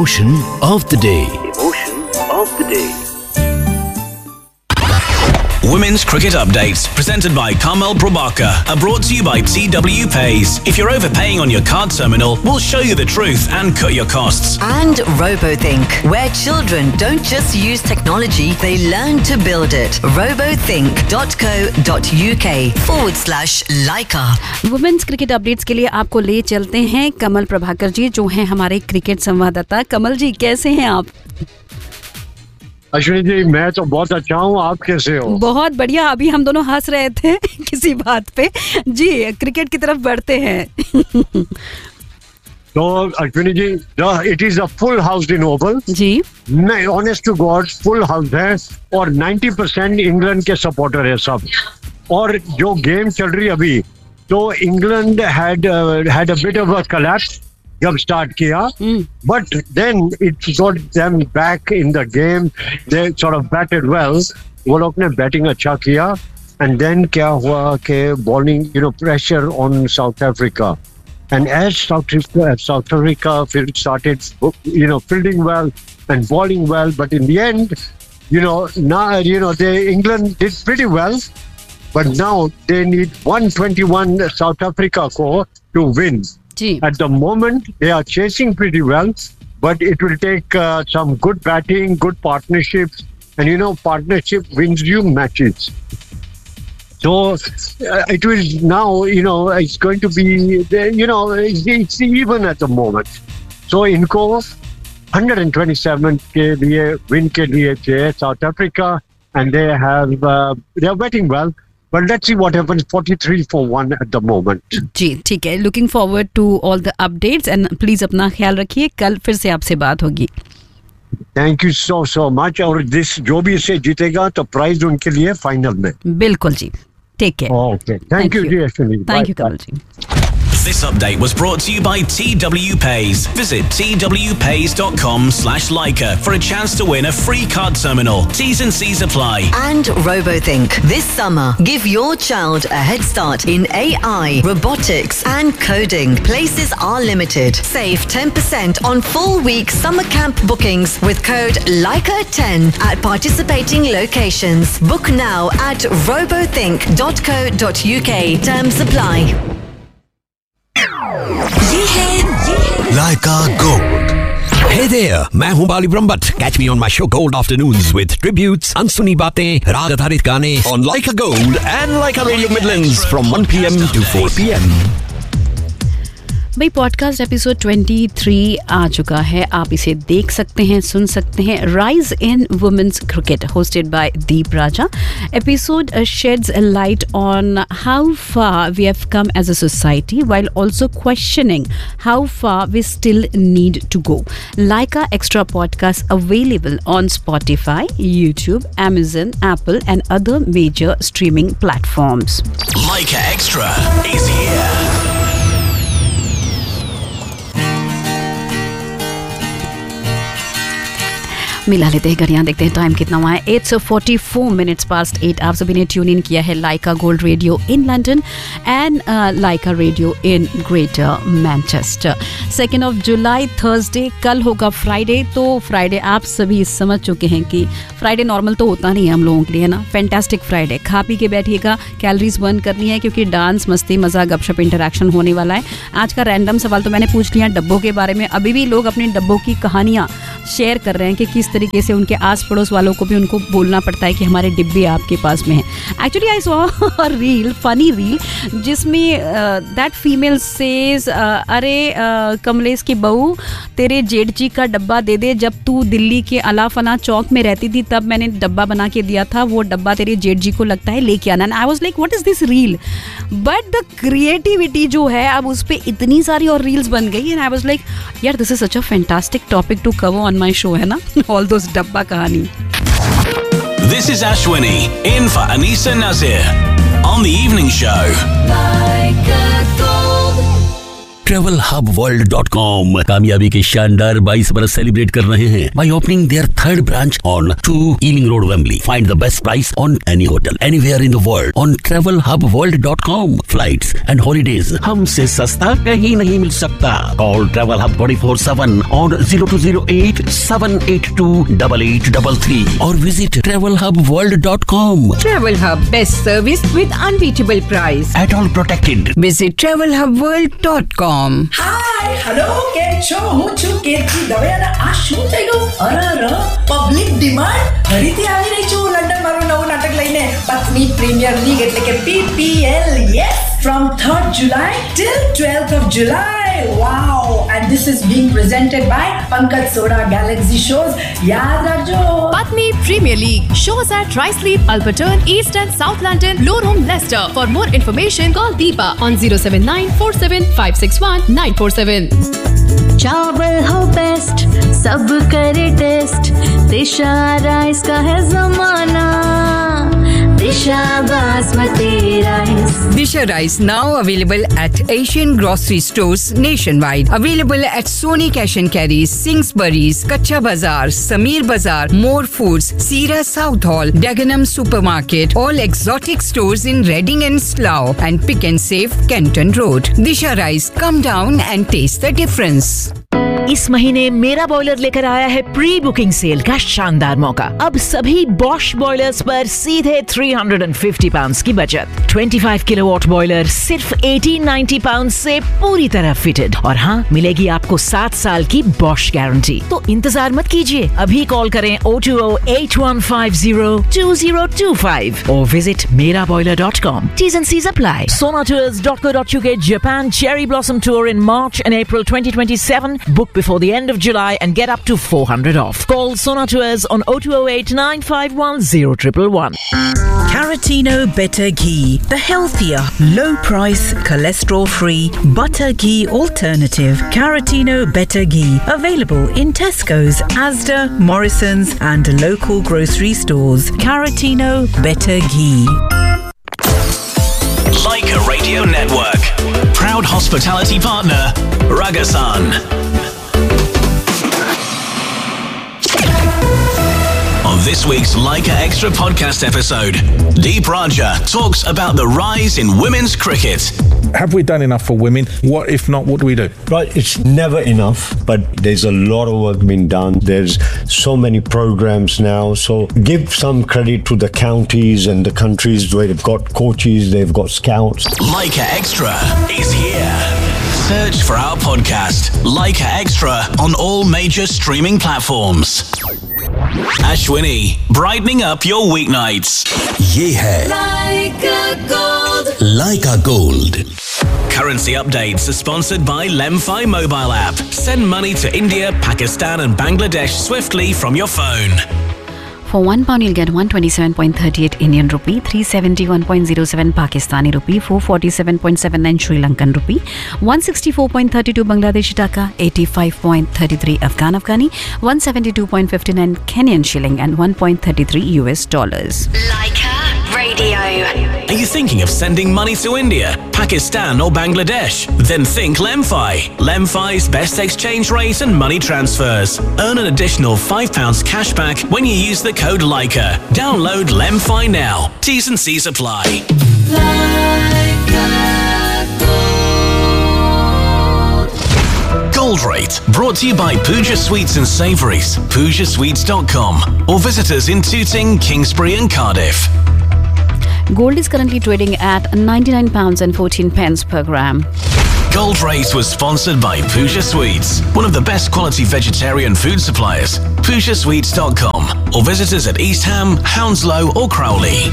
Emotion of the day. Women's Cricket Updates, presented by Kamal Prabhakar, are brought to you by TW Pays. If you're overpaying on your card terminal, we'll show you the truth and cut your costs. And RoboThink, where children don't just use technology, they learn to build it. robothink.co.uk/Leica. Women's cricket updates के लिए आपको ले चलते हैं कमल प्रभाकर जी, जो हैं हमारे cricket संवाददाता। कमल जी, कैसे हैं आप? अश्विनी जी, मैं तो बहुत अच्छा हूँ, आप कैसे हो? बहुत बढ़िया। अभी हम दोनों हंस रहे थे किसी बात पे। जी, क्रिकेट की तरफ बढ़ते हैं। तो Ashwini ji, it is a full house in Oval जी। नहीं, honest to God full house है और 90% इंग्लैंड के सपोर्टर है सब। और जो गेम चल रही अभी, तो England had a bit of a collapse जब स्टार्ट किया, but then it got them back in the game, they sort of batted well. वो लोग ने बैटिंग अच्छा किया एंड देन क्या हुआ कि bowling, pressure on south Africa, and as south Africa started fielding well and bowling well, but in the end, England did pretty well, but now they need 121 South Africa core to win. At the moment, they are chasing pretty well, but it will take some good batting, good partnerships, and partnership wins you matches. So it will now, it's going to be, it's even at the moment. So इनको 127 के लिए win के लिए चाहिए South Africa, and they are batting well. But let's see what happens. 43-1 at the moment. जी, ठीक है. Looking forward to all the updates and please अपना ख्याल रखिए. कल फिर से आपसे बात होगी. Thank you so much. और जो भी इसे जीतेगा तो प्राइज उनके लिए फाइनल में. बिल्कुल जी. Take care. Okay. Thank you, ji Ashwini. Thank you, Kamal ji. This update was brought to you by TW Pays. Visit twpays.com/Leica for a chance to win a free card terminal. T's and C's apply. And RoboThink. This summer, give your child a head start in AI, robotics and coding. Places are limited. Save 10% on full week summer camp bookings with code Leica10 at participating locations. Book now at robothink.co.uk. Terms apply. ये है Leica Gold. Hey there, मैं हूँ बाली Brahmbhatt. Catch me on my show Gold Afternoons with tributes, अनसुनी बातें, राग आधारित गाने on Leica Gold and Leica Radio Midlands from 1 PM to 4 PM. भाई, podcast episode 23 आ चुका है. आप इसे देख सकते हैं, सुन सकते हैं. Rise in women's cricket, hosted by Deep Raja. Episode shades a light on how far we have come as a society while also questioning how far we still need to go. Leica Extra podcast available on Spotify, YouTube, Amazon, Apple and other major streaming platforms. Leica Extra is here. मिला लेते हैं घड़ियाँ, देखते हैं time कितना हुआ है. 8:44 past 8. आप सभी ने ट्यून इन किया है लाइका gold radio in London and Lyca radio in greater Manchester. 2 July Thursday. कल होगा फ्राइडे. तो फ्राइडे आप सभी समझ चुके हैं कि फ्राइडे नॉर्मल तो होता नहीं है हम लोगों के लिए, है ना. Fantastic Friday. खा पी के बैठिएगा, कैलोरीज बर्न करनी है क्योंकि डांस, मस्ती, मजा, गपशप, इंटरेक्शन होने वाला है. आज का रैंडम सवाल तो मैंने पूछ लिया डब्बों के बारे में. अभी भी लोग अपने डब्बों की कहानियाँ शेयर कर रहे हैं कि किस तरीके से उनके आस पड़ोस वालों को भी उनको बोलना पड़ता है कि हमारे डिब्बे आपके पास में हैं. Actually I saw a reel, funny reel, जिसमें दैट फीमेल सेज, अरे कमलेश की बहू, तेरे जेठ जी का डब्बा दे दे. जब तू दिल्ली के अलाफना चौक में रहती थी तब मैंने डब्बा बना के दिया था. वो डब्बा तेरे जेठ जी को लगता है लेके आना. I was like what is this reel. But the creativity जो है, अब उस पर इतनी सारी और रील्स बन गई. एंड आई वॉज लाइक यार, this is such a fantastic topic to cover on my show, है ना. ऑल दोस डब्बा कहानी. This is Ashwini in for Anisa Nazir on the evening show. travelhubworld.com कामयाबी के शानदार 22 बरस सेलिब्रेट कर रहे हैं by opening their third branch on 2 Ealing Road, Wembley. Find the best price on any hotel anywhere in the world on travelhubworld.com. Flights and holidays हमसे सस्ता कहीं नहीं मिल सकता. Call Travel Hub 24/7 on 0208 782 8833 or visit travelhubworld.com. Travel Hub, best service with unbeatable price. At all protected. Visit travelhubworld.com. Hi hello કેમ છો હું છું કેતકી દવે અને આ શું થઈ ગયું અરે પબ્લિક ડિમાન્ડ ફરીથી આવી રહી છું લંડન મારું નવું નાટક લઈને પત્ની પ્રીમિયર લીગ એટલે કે PPL yes from 3rd July till 12th of July wow and this is being presented by Pankaj Soda Galaxy Shows याद रखो Patni Premier League shows at Ruislip, Alberton, East and South London, Lower Leicester. For more information, call Deepa on 07947561947. चावल हो best सब करे test दिशा rice का है जमाना दिशा basmati rice Disha Rice now available at Asian grocery stores nationwide. Available at Sony Cash and Carries, Singsbury's, Kacha Bazaar, Sameer Bazaar, More Foods, Sira South Hall, Dagenham Supermarket, all exotic stores in Reading and Slough, and Pick and Save, Kenton Road. Disha Rice, come down and taste the difference. इस महीने मेरा boiler लेकर आया है pre booking cell का शानदार मौका। अब सभी बॉश बॉयलर्स पर सीधे £350 की बचत। 25 किलोवाट बॉयलर सिर्फ 1890 पाउंड से पूरी तरह फिटेड और हाँ मिलेगी आपको 7 साल की बॉश गारंटी। तो इंतजार मत कीजिए, अभी कॉल करें 02081502025 और visit meraboiler.com. T's and C's apply. sonatours.co.uk Japan Cherry Blossom Tour in March and April 2027. Book before the end of July and get up to 400 off. Call Sona Tours on 0208 951 0111. Caratino Better Ghee, the healthier, low-price, cholesterol-free butter ghee alternative. Caratino Better Ghee, available in Tesco's, Asda, Morrison's and local grocery stores. Caratino Better Ghee. Leica Radio Network. Proud hospitality partner, Ragasan. On this week's Leica Extra podcast episode, Deep Raja talks about the rise in women's cricket. Have we done enough for women? What if not, what do we do? Right, it's never enough, but there's a lot of work being done. There's so many programs now, so give some credit to the counties and the countries where they've got coaches, they've got scouts. Leica Extra is here. Search for our podcast, Leica Extra, on all major streaming platforms. Ashwini, brightening up your weeknights. ये है Leica Gold. Leica Gold. Currency updates are sponsored by Lemfi mobile app. Send money to India, Pakistan and Bangladesh swiftly from your phone. For £1, you'll get 127.38 Indian rupee, 371.07 Pakistani rupee, 447.79 Sri Lankan rupee, 164.32 Bangladeshi taka, 85.33 Afghani, 172.59 Kenyan shilling, and 1.33 US dollars. Leica Radio. Are you thinking of sending money to India, Pakistan or Bangladesh? Then think Lemfi. Lemfi's best exchange rate and money transfers. Earn an additional £5 cash back when you use the code Leica. Download Lemfi now. T's and C's apply. Gold Rate, brought to you by Pooja Sweets and Savouries, PoojaSweets.com, or visit us in Tooting, Kingsbury and Cardiff. Gold is currently trading at £99.14 per gram. Gold Rate was sponsored by Pooja Sweets, one of the best quality vegetarian food suppliers. PoojaSweets.com, or visit us at East Ham, Hounslow or Crowley.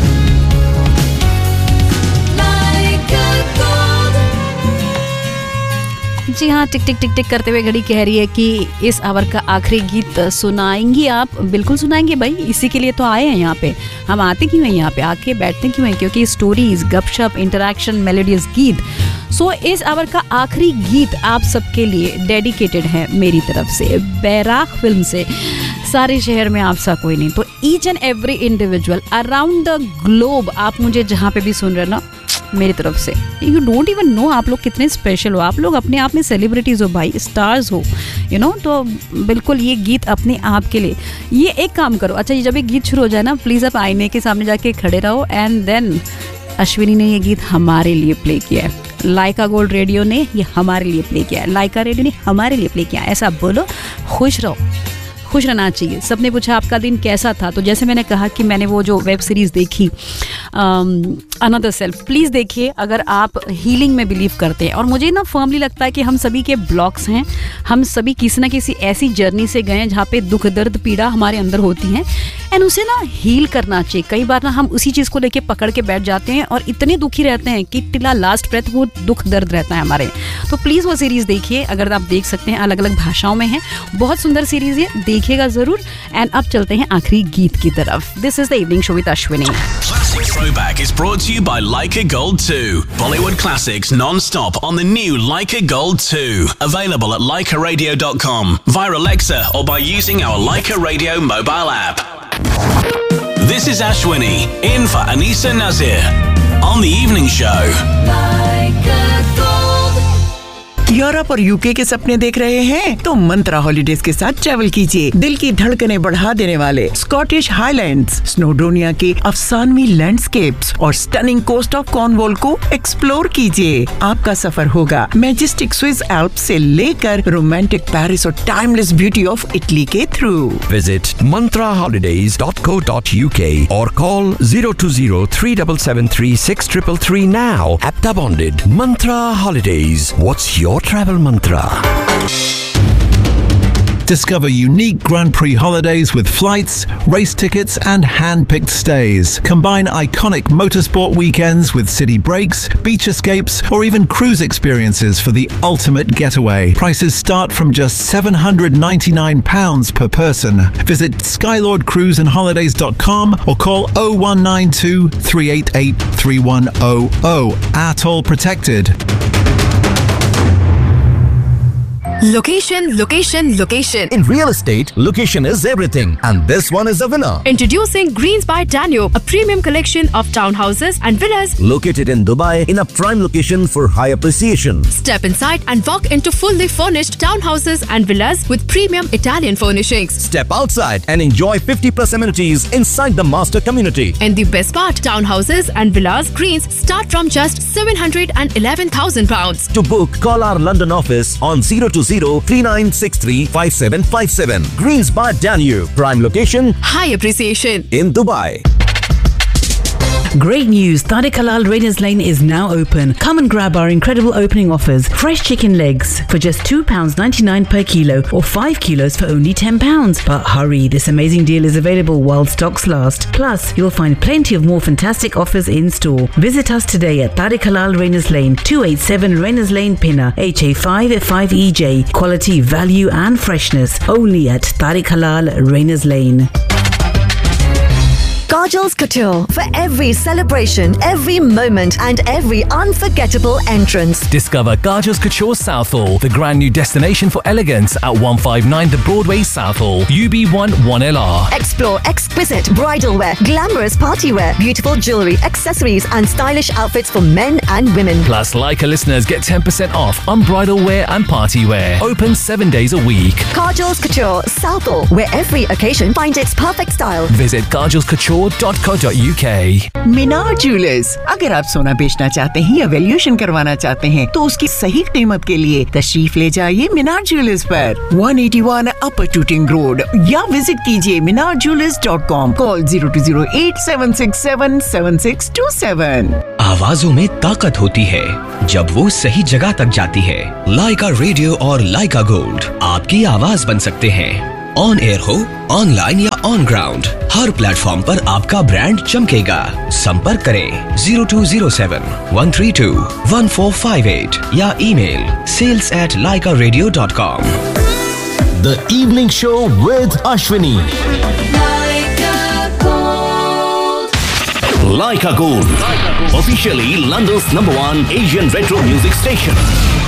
जी हाँ, टिक टिक टिक टिक करते हुए घड़ी कह रही है कि इस our का आखिरी गीत सुनाएंगी आप। बिल्कुल सुनाएंगे भाई, इसी के लिए तो आए हैं यहाँ पे। हम आते क्यों हैं यहाँ पे, आके बैठते क्यों हैं? क्योंकि स्टोरीज, गपशप, इंटरैक्शन, मेलोडियस गीत। सो इस आवर का आखिरी गीत आप सबके लिए डेडिकेटेड है मेरी तरफ से, बैराग फिल्म से। सारे शहर में आप सा कोई नहीं, तो each and every individual around the globe, आप मुझे जहाँ पे भी सुन रहे ना, मेरी तरफ से। यू डोंट इवन नो आप लोग कितने स्पेशल हो, आप लोग अपने आप में सेलिब्रिटीज़ हो भाई, स्टार्स हो, यू नो। तो बिल्कुल ये गीत अपने आप के लिए। ये एक काम करो, अच्छा जब ये गीत शुरू हो जाए ना, प्लीज़ आप आईने के सामने जाके खड़े रहो एंड देन अश्विनी ने ये गीत हमारे लिए प्ले किया है, लाइका गोल्ड रेडियो ने ये हमारे लिए प्ले किया है, लाइका रेडियो ने हमारे लिए प्ले किया है, ऐसा बोलो। खुश रहो, खुश रहना चाहिए। सबने पूछा आपका दिन कैसा था, तो जैसे मैंने कहा कि मैंने वो जो वेब सीरीज़ देखी अनदर सेल्फ, प्लीज़ देखिए अगर आप हीलिंग में बिलीव करते हैं। और मुझे ना फर्मली लगता है कि हम सभी के ब्लॉक्स हैं, हम सभी किसी ना किसी ऐसी जर्नी से गए हैं जहाँ पे दुख दर्द पीड़ा हमारे अंदर होती हैं एंड उसे ना हील करना चाहिए। कई बार ना हम उसी चीज़ को लेके पकड़ के बैठ जाते हैं और इतने दुखी रहते हैं कि टिला लास्ट ब्रेथ वो दुख दर्द रहता है हमारे। तो प्लीज़ वो सीरीज़ देखिए, अगर आप देख सकते हैं, अलग अलग भाषाओं में है, बहुत सुंदर सीरीज़ है, देखिएगा ज़रूर। एंड अब चलते हैं आखिरी गीत की तरफ। This is the evening show with Ashwini. Classic Throwback is brought to you by Leica Gold 2. Bollywood classics non-stop on the new Leica Gold 2. Available at leicaradio.com, via Alexa or by using our Leica Radio mobile app. This is Ashwini, in for Anisa Nazir, on the evening show. Leica Gold. Europe और UK के सपने देख रहे हैं तो मंत्रा holidays के साथ travel कीजिए। दिल की धड़कनें बढ़ा देने वाले स्कॉटिश हाईलैंड्स, स्नोडोनिया के अफसानवी लैंडस्केप्स और स्टनिंग कोस्ट ऑफ कॉर्नवॉल को एक्सप्लोर कीजिए। आपका सफर होगा मैजेस्टिक स्विस एल्प्स से लेकर रोमांटिक पेरिस और टाइमलेस ब्यूटी ऑफ इटली के through. Visit mantraholidays.co.uk or call 020-3773-6333 now. Apta bonded. Mantra Holidays. What's your travel mantra? Discover unique Grand Prix holidays with flights, race tickets and hand-picked stays. Combine iconic motorsport weekends with city breaks, beach escapes or even cruise experiences for the ultimate getaway. Prices start from just £799 per person. Visit skylordcruiseandholidays.com or call 0192 388 3100. Atoll protected. Location, location, location. In real estate, location is everything. And this one is a winner. Introducing Greens by Danube, a premium collection of townhouses and villas located in Dubai in a prime location for high appreciation. Step inside and walk into fully furnished townhouses and villas with premium Italian furnishings. Step outside and enjoy 50+ amenities inside the master community. And the best part, townhouses and villas Greens start from just £711,000. To book, call our London office on 020-3963-5757. Greens by Danube. Prime location. High appreciation. In Dubai. Great news! Tariq Halal Raiders Lane is now open. Come and grab our incredible opening offers. Fresh chicken legs for just £2.99 per kilo or 5 kilos for only £10. But hurry, this amazing deal is available while stocks last. Plus, you'll find plenty of more fantastic offers in store. Visit us today at Tariq Halal Raiders Lane, 287 Raiders Lane, Pinner, HA5 5EJ. Quality, value and freshness only at Tariq Halal Raiders Lane. Kajal's Couture, for every celebration, every moment and every unforgettable entrance. Discover Kajal's Couture Southall, the grand new destination for elegance at 159 The Broadway Southall, UB1 1LR. Explore exquisite bridal wear, glamorous party wear, beautiful jewellery, accessories and stylish outfits for men and women. Plus, Leica listeners get 10% off on bridal wear and party wear. Open 7 days a week. Kajal's Couture Southall, where every occasion finds its perfect style. Visit kajalscouture.co.uk. Minar jewellers, अगर आप सोना बेचना चाहते हैं या valuation करवाना चाहते हैं तो उसकी सही कीमत के लिए तशरीफ ले जाइए मीनार ज्वेलर्स पर 181 अपर टूटिंग रोड या विजिट कीजिए minarjewelers.com. कॉल 020876772627. आवाजों में ताकत होती है जब वो सही जगह तक जाती है। लाइका रेडियो और लाइका गोल्ड आपकी आवाज बन सकते हैं। ऑन एयर हो, ऑनलाइन या ऑन ग्राउंड, हर प्लेटफॉर्म पर आपका ब्रांड चमकेगा। संपर्क करें 0207-132-1458 या email sales@laikaradio.com. The Evening Show with Ashwini. Leica Gold, officially London's #1 Asian retro music station.